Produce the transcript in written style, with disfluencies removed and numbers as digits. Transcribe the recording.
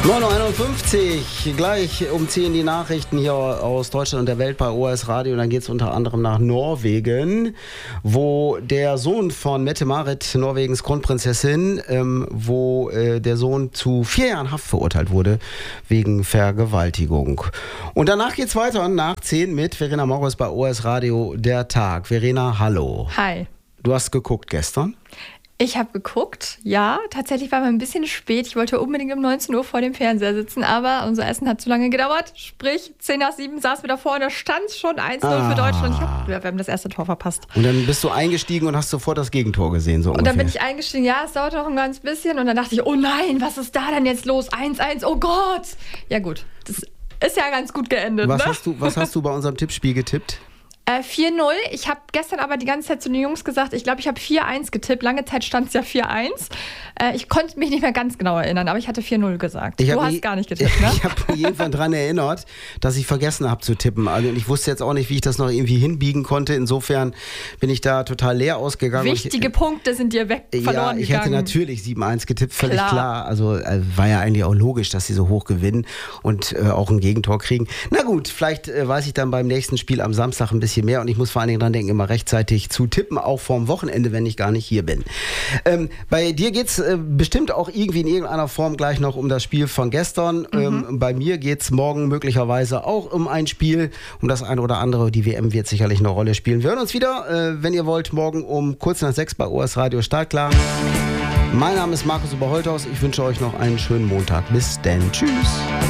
9.51 Uhr, gleich um 10 die Nachrichten hier aus Deutschland und der Welt bei ORS Radio. Und dann geht es unter anderem nach Norwegen, wo der Sohn von Mette-Marit, Norwegens Kronprinzessin, wo der Sohn zu 4 Jahren Haft verurteilt wurde wegen Vergewaltigung. Und danach geht es weiter nach 10 mit Verena Morris bei ORS Radio, der Tag. Verena, hallo. Hi. Du hast geguckt gestern? Ich habe geguckt, ja. Tatsächlich war mir ein bisschen spät. Ich wollte unbedingt um 19 Uhr vor dem Fernseher sitzen, aber unser Essen hat zu lange gedauert. Sprich, 10 nach 7 saßen wir davor und da stand es schon 1-0 für Deutschland. Wir haben das erste Tor verpasst. Und dann bist du eingestiegen und hast sofort das Gegentor gesehen, so ungefähr. Und dann bin ich eingestiegen, ja, es dauert noch ein ganz bisschen. Und dann dachte ich, oh nein, was ist da denn jetzt los? 1-1, oh Gott. Ja gut, das ist ja ganz gut geendet. Was hast du bei unserem Tippspiel getippt? 4-0. Ich habe gestern aber die ganze Zeit zu den Jungs gesagt, ich glaube, ich habe 4-1 getippt. Lange Zeit stand es ja 4-1. Ich konnte mich nicht mehr ganz genau erinnern, aber ich hatte 4-0 gesagt. Du hast gar nicht getippt, ne? Ich habe irgendwann daran erinnert, dass ich vergessen habe zu tippen. Also ich wusste jetzt auch nicht, wie ich das noch irgendwie hinbiegen konnte. Insofern bin ich da total leer ausgegangen. Wichtige Punkte sind dir verloren gegangen. Ich hatte natürlich 7-1 getippt, völlig klar. Also war ja eigentlich auch logisch, dass sie so hoch gewinnen und auch ein Gegentor kriegen. Na gut, vielleicht weiß ich dann beim nächsten Spiel am Samstag ein bisschen mehr und ich muss vor allen Dingen dran denken, immer rechtzeitig zu tippen, auch vorm Wochenende, wenn ich gar nicht hier bin. Bei dir geht es bestimmt auch irgendwie in irgendeiner Form gleich noch um das Spiel von gestern. Bei mir geht es morgen möglicherweise auch um ein Spiel, um das eine oder andere. Die WM wird sicherlich eine Rolle spielen. Wir hören uns wieder, wenn ihr wollt, morgen um kurz nach 6 bei ORS Radio Startklar. Mein Name ist Markus Oberholthaus. Ich wünsche euch noch einen schönen Montag. Bis denn. Tschüss.